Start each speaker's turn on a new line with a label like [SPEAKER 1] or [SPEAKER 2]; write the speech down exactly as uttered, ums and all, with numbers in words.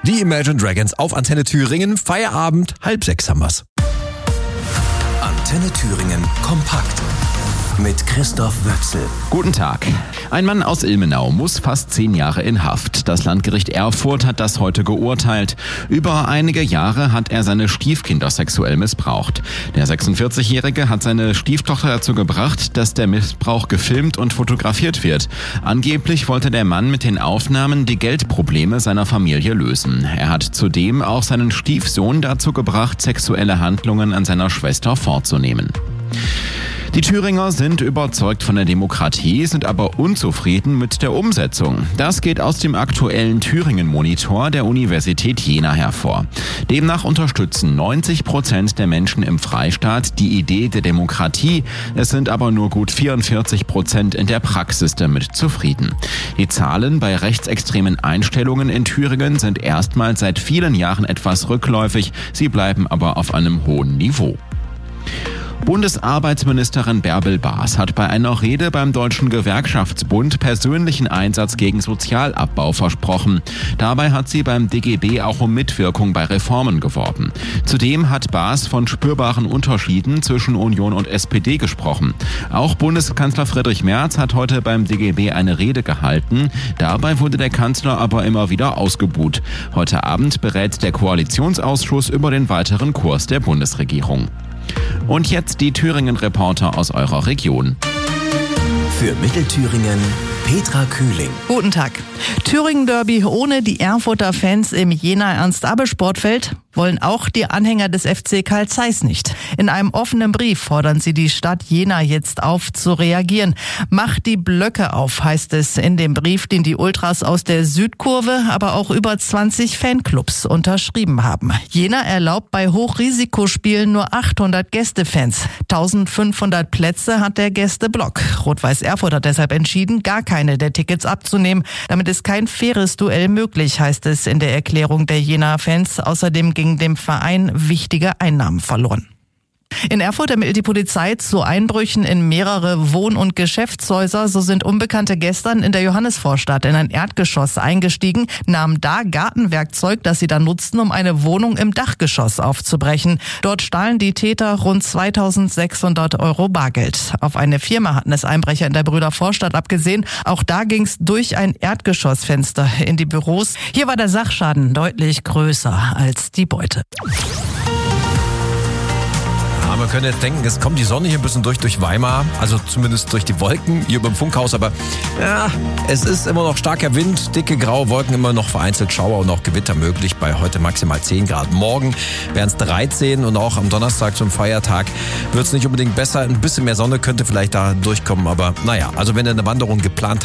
[SPEAKER 1] Die Imagine Dragons auf Antenne Thüringen. Feierabend, halb sechs haben wir's.
[SPEAKER 2] Antenne Thüringen kompakt mit Christoph Wöchsel.
[SPEAKER 3] Guten Tag. Ein Mann aus Ilmenau muss fast zehn Jahre in Haft. Das Landgericht Erfurt hat das heute geurteilt. Über einige Jahre hat er seine Stiefkinder sexuell missbraucht. Der sechsundvierzigjährige hat seine Stieftochter dazu gebracht, dass der Missbrauch gefilmt und fotografiert wird. Angeblich wollte der Mann mit den Aufnahmen die Geldprobleme seiner Familie lösen. Er hat zudem auch seinen Stiefsohn dazu gebracht, sexuelle Handlungen an seiner Schwester vorzunehmen. Die Thüringer sind überzeugt von der Demokratie, sind aber unzufrieden mit der Umsetzung. Das geht aus dem aktuellen Thüringen-Monitor der Universität Jena hervor. Demnach unterstützen neunzig Prozent der Menschen im Freistaat die Idee der Demokratie. Es sind aber nur gut vierundvierzig Prozent in der Praxis damit zufrieden. Die Zahlen bei rechtsextremen Einstellungen in Thüringen sind erstmals seit vielen Jahren etwas rückläufig. Sie bleiben aber auf einem hohen Niveau. Bundesarbeitsministerin Bärbel Baas hat bei einer Rede beim Deutschen Gewerkschaftsbund persönlichen Einsatz gegen Sozialabbau versprochen. Dabei hat sie beim D G B auch um Mitwirkung bei Reformen geworben. Zudem hat Baas von spürbaren Unterschieden zwischen Union und S P D gesprochen. Auch Bundeskanzler Friedrich Merz hat heute beim D G B eine Rede gehalten. Dabei wurde der Kanzler aber immer wieder ausgebuht. Heute Abend berät der Koalitionsausschuss über den weiteren Kurs der Bundesregierung. Und jetzt die Thüringen-Reporter aus eurer Region.
[SPEAKER 2] Für Mittelthüringen Petra Kühling.
[SPEAKER 4] Guten Tag. Thüringen-Derby ohne die Erfurter Fans im Jena-Ernst-Abbe-Sportfeld wollen auch die Anhänger des F C Carl Zeiss nicht. In einem offenen Brief fordern sie die Stadt Jena jetzt auf, zu reagieren. Macht die Blöcke auf, heißt es in dem Brief, den die Ultras aus der Südkurve, aber auch über zwanzig Fanclubs unterschrieben haben. Jena erlaubt bei Hochrisikospielen nur achthundert Gästefans. eintausendfünfhundert Plätze hat der Gästeblock. Rot-Weiß Erfurt hat deshalb entschieden, gar keine der Tickets abzunehmen. Damit ist kein faires Duell möglich, heißt es in der Erklärung der Jena-Fans. Außerdem gingen dem Verein wichtige Einnahmen verloren. In Erfurt ermittelt die Polizei zu Einbrüchen in mehrere Wohn- und Geschäftshäuser. So sind Unbekannte gestern in der Johannisvorstadt in ein Erdgeschoss eingestiegen, nahmen da Gartenwerkzeug, das sie dann nutzten, um eine Wohnung im Dachgeschoss aufzubrechen. Dort stahlen die Täter rund zweitausendsechshundert Euro Bargeld. Auf eine Firma hatten es Einbrecher in der Brüdervorstadt abgesehen. Auch da ging es durch ein Erdgeschossfenster in die Büros. Hier war der Sachschaden deutlich größer als die Beute.
[SPEAKER 1] Man könnte jetzt denken, es kommt die Sonne hier ein bisschen durch, durch Weimar, also zumindest durch die Wolken hier beim Funkhaus, aber ja, es ist immer noch starker Wind, dicke graue Wolken, immer noch vereinzelt Schauer und auch Gewitter möglich, bei heute maximal zehn Grad. Morgen wären es dreizehn und auch am Donnerstag zum Feiertag wird es nicht unbedingt besser, ein bisschen mehr Sonne könnte vielleicht da durchkommen, aber naja, also wenn ihr eine Wanderung geplant